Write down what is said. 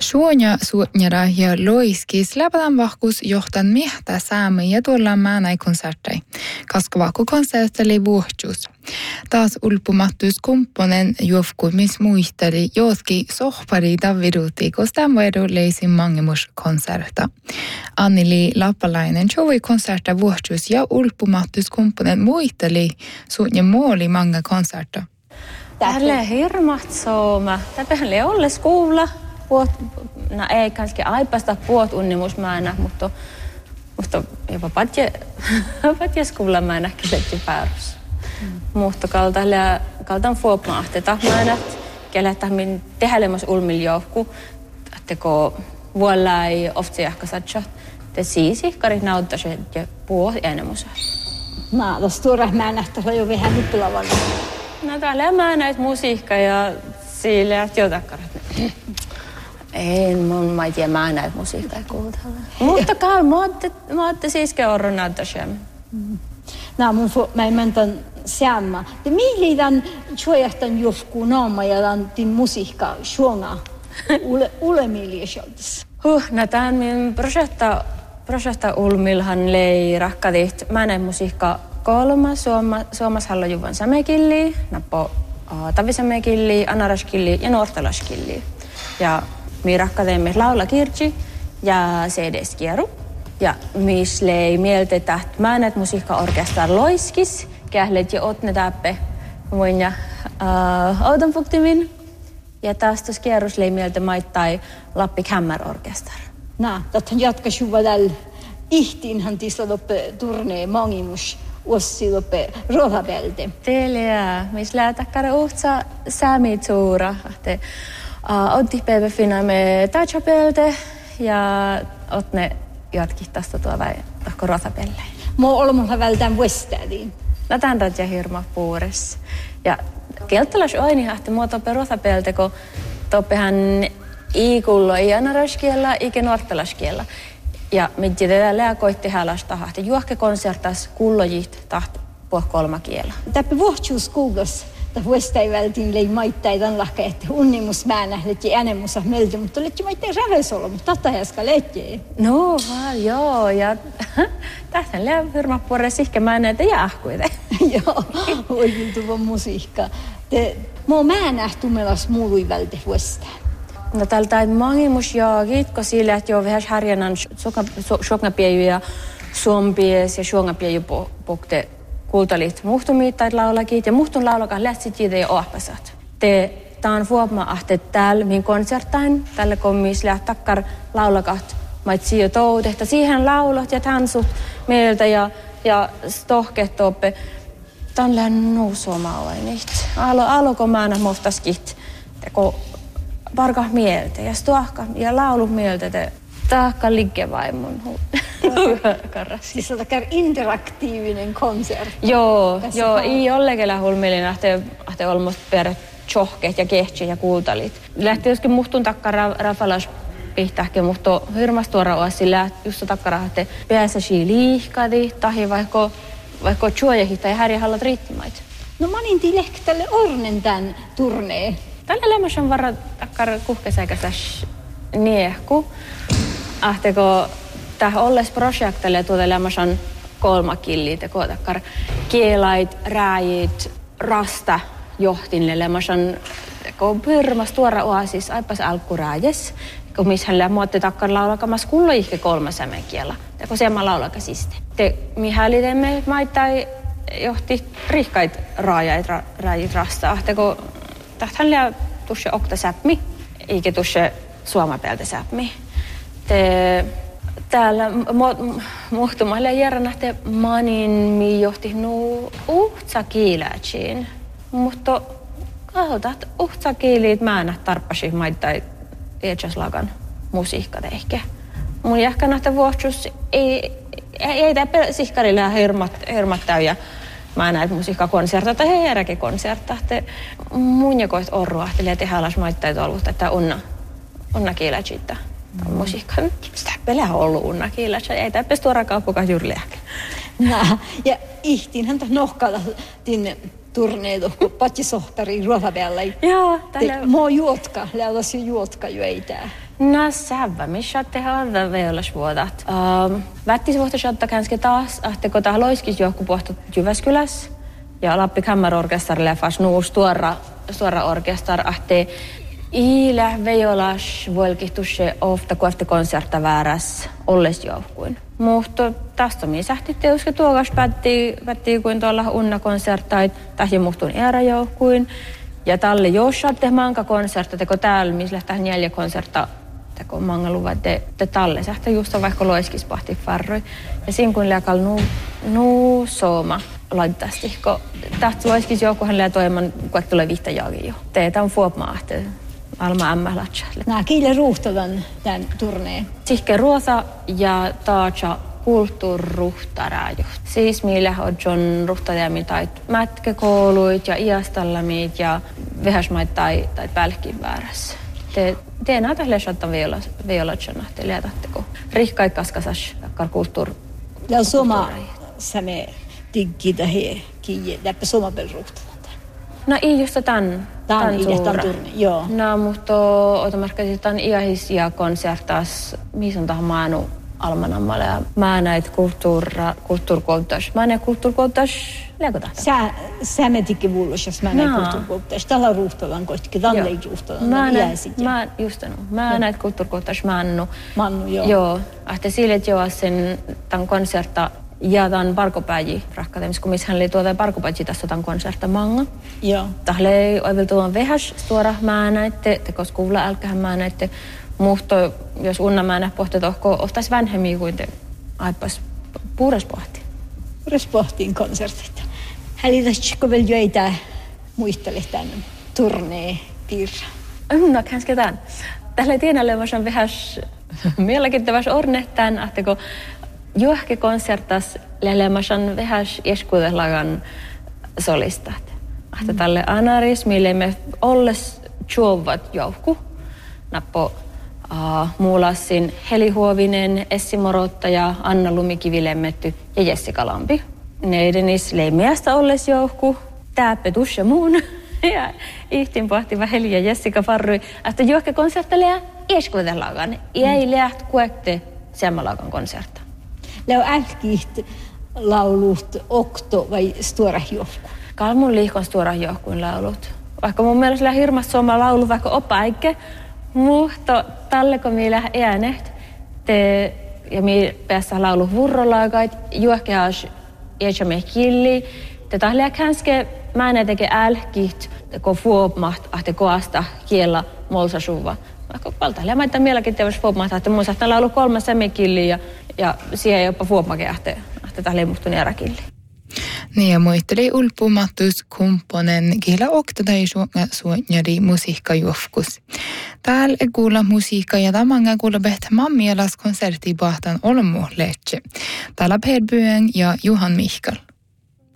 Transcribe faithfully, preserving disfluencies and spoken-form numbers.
Suonia suotnjara ja loiskis läpätän vahkus johtan miehtää säämme ja tuollaan määnäi konsertei. Kaskavakku konserteli vuohtus. Taas ulpumattus kumpponen juofkumis muisteli jotki sohpari daviduti, koska voidu leisin mangemus konserta. Anneli Lappalainen sovui konserta vuohtus ja ulpumattus kumpponen muisteli suotnja mooli mange konserta. Tällä hirmat sooma. Tällä ole skuulla. Puot, no ei kanske aipasta puot unnimusmäänä, mutta mutta jopa patje patje skuulla määnä kisetti päärys. Mm. Mutta kaltailla kaltan fuopmahteta määnä, kelätä min tehälemas ulmil joukku, teko vuollai oftsiahka satsa. Te siisi kari nauttasi ja puot enemusa. No, das stora määnä tällä jo vähän nippilavalla. No täällä määnä musiikka ja sillä jotakarot. Ei, mun mä en tiedä, mä en näitä musiikkaa kuultella. Mutta kai, mä ootte siiske orro näyttää sen. No, mun mä en mennä säämä. Te mihin tämän suojahtan joskus naama ja tämän musiikkaa suonga ule mieliäsjaltis? Huh, no tämän min projekta, projekta ulmilhan lei rakkadit. Mä näin musiikka kolma, suoma, suomas hallo juvan samekilli, nappo uh, tavisamekilli, anaraskilli ja nuortalaskilli. Ja mi rakkateemme laula kirji ja C D-skieru. Ja mis lei mieltä, että mä näet musiikkaorkestar loiskis, kählet ja otne täppe muin ja uh, autonpuktimin. Ja taas tuossa kierrus lei mieltä maittai Lappi Kämmärorkestar. No, tähän jatkaisi tällä ihtiinhan tisla loppe turnee mangimus ossi loppe rohabelte. Teillä, mis läätäkkärä uhtsa säämitsuura. Uh, Otti päivä finamme tachapelte ja otne jatkihtaista tuo vai tohko rotapelle. Mä oon mulla vältään vuostäädiin. No tän ratja hirma puures. Ja kelttalas oini hahti mua toppe rotapelte, kun toppehan iikullo i anaraskiella, iike nuortalaskiella. Ja mitji tätä lääkoitti hälasta hahti juohke konsertas kullojit taht puh kolma kiela. Täppä vuohtuus kuugas. Tämä vuostaivältiin lei maittai tämän lahka, että unnimus määnä lehti äänemusa meiltä, mutta lehti maittain rävesolo, mutta tätä jäskä lehti. No, vaan joo, ja tähtän lää hirma puore sihke määnä, että jäähkuite. Joo, oikein tuva musiikka. Mä oon määnähtu melas muului välte vuostaan. No tältä ei mangimus jaagit, kun sillä, että joo vähän härjänän suongapiejy ja suompies ja suongapiejy pokte. Kuultalit muhtumiittait laulakit ja muhtun laulakaan lähtsit siitä ja oahpasat. Te taan vuopma ahte täällä min konsertain, tällä kommis lähtakkar laulakat maitsi jo toutehta. Siihen laulot ja tansut meiltä ja, ja stohket toppe. Tän lään nousoma oinit. Alo, aloko määnä muhtaskit. Teko parkah mieltä ja stohka ja laulu mieltä te taakka liggevaimun huu. Siis on takar interaktiivinen konsertti. Joo, joo, ei ollenkaan hulmillinen, että ahte olmost per tjohket ja kehtsi ja kuultalit. Lähti joskin muhtun takkara rafalas pihtähke, mutta hirmas tuora oasi lähti just takkara, että pääsäsi liihkadi, tahi vaikka vaikka tjuojahit tai härjähallat riittimait. No maninti lehk tälle ornen tän turnee. Tällä lämmössä on varra takkara kuhkesäkäsäs niehku. Ahteko täh olles projektille tuote lämmössä kolma killiä, teko takkar kielait, rääjit, rasta johtinle lämmössä teko pyrmas tuora oasis aipas alkurääjes, kun mishän lämmötte takkar laulakamas kullo ihke kolma sämekielä, teko semma laulakasiste. Te mihälitemme maittai johti rihkait raajait, ra, rääjit rasta, ahteko tähthän lää tusse okta säpmi, eikä tusse suomapeltä säpmi. Te täällä muhtumalle järnähte manin mi johti nuu uhtsa kiilätsiin. Mutta kahdotat uhtsa kiiliit määnä tarppasi maittai eetsäslagan musiikkat ehkä. Mun jähkä nähtä vuohtus ei ei täpä sihkarilla hirmat hirmat täyjä mä näet musiikkakonsertta tai heräkin konsertta. Mun jakoit orruahtelee tehdä alas maittai tolvusta, että unna unna kiilätsiittä. Mm. Musiikkaan. Sitä pelää ollut unna kiilätsä. Ei täpä tuoda kauppukaan juuri lääkä. No, ja ihtiinhän tuossa nohkalla tin turneet, kun patjisohtari ruohapäällä. Joo, tällä... Mua juotka, lähdössä juotka jueitää. No sävä, missä tehdään veolasvuodat. Um, Vättis vuotta kanske taas, että kun tämä loiskis johku puhuttu Jyväskylässä ja Lappi Kammarorkestarille fast nuus tuora, tuora orkestar, että Iilä veolas vuolkihtusse ofta kohti konsertta väärässä olles johkuin. Mutta tästä mi sähti teuske tuokas päätti, päätti kuin tuolla unna konserttait, tähän muhtun era johkuin. Ja tälle jossain te manka konsertta, teko täällä, missä lähtee neljä konsertta, teko manga luvat, te, te talle sähtä just vaikka loiskis pahti farroi. Ja siinä kun läkal nu, nu sooma laittaisi, kun tähtä loiskis joukkuhan lää toiman, kun tulee vihta jagi jo. Teitä on fuopmaa, että alma ämmä latsalle. Nää kiille ruuhtavan tämän turneen? Sihke ruosa ja taatsa kulttuurruhtaraajo. Siis millä on John ruhtajamit tai mätkäkouluit ja iastallamit ja vehäsmait tai, tai pälkkiin väärässä. Te, te näitä lesottan violatsana, te lietatteko. Rihkai kaskasas kar kulttuur. Ja soma säme tiggitä he kiinni, läppä soma pelruhtavan. No ei just tämän, tämän turne, joo. No, mutta otamarkkaisin tämän iähisiä konsertas, missä on tähän maanu almanammalle ja mä näet kulttuura, kulttuurkoulutus. Mä näet kulttuurkoulutus, läkö tahta? Sä, sä me tikki vullus, jos mä näet no. kulttuurkoulutus. Tällä on ruhtavan kostikin, tällä ei ruhtavan. Mä näet, mä, just no. Mä näet kulttuurkoulutus, mannu. Mannu, joo. Joo, että sille, että joo, sen tämän konserta ja tämän parkopäji rakkatemis, kun missä hän oli tuota parkopäji tässä tämän konserta manga. Joo. Tähän ei ole tuon vehäs suora mä näette, te koska kuulla älkähän mä näette. Mutta jos unna mä näe pohti tohko, ohtais vanhemmia kuin te aipas puures pohti. Puures pohtiin konsertita. Hälitäisikö vielä joita muistele tämän turneen piirra? No, kanske tämän. Tällä tiedälle mä saan vähäs mielenkiintoisesti ornehtaan, että kun juohke konsertas lähdellä mä saan vähäs eskuudelagan solistat. Että tälle anaris, mille me olles juovat jouhku, nappo Uh, muulassin Heli Huovinen, Essi Morottaja, Anna Lumikivilemmetty ja Jessica Lampi. Neidenis leimeästä olles jouhku, tääppe tusse muun. Ja ihtin pohtiva Heli ja Jessica farrui, että johke konserttelee ja eskuudelaagan. Ei läht kuekte semmalaagan konsertta. Leu älkiht laulut okto vai stora johku? Kalmun liikon stora johkuin laulut. Vaikka mun mielestä hirmas soma laulu vaikka opa-aikke, mutta tälle kun meillä äänet, te ja me päässä laulu vurrolaagait, juokkeas eetsämme killi, te tahlia kanske mä näin teke älkit, kun fuopmaht, ahte koasta kiellä molsa suva. Vaikka valtahlia mä tämän mieläkin teos fuopmaht, että mun saattaa laulu kolme semikilli ja, ja siihen jopa fuopmake ahte, ahte tahlia muhtun eräkilli. Niin ja muisteli ulpumatus kumponen kihla oktatai suonjari musiikkajuofkus. Täällä kuulla musiikka ja tamanga kuulla behtä mammielas konsertti bahtan olmu lehti. Täällä Perbyön ja Juhan Mihkal.